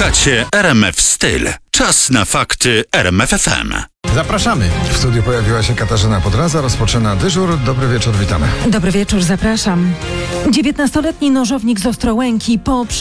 Słuchacie RMF Styl. Czas na fakty RMF FM. Zapraszamy. W studiu pojawiła się Katarzyna Podraza, rozpoczyna dyżur. Dobry wieczór, witamy. Dobry wieczór, zapraszam. 19-letni nożownik z Ostrołęki po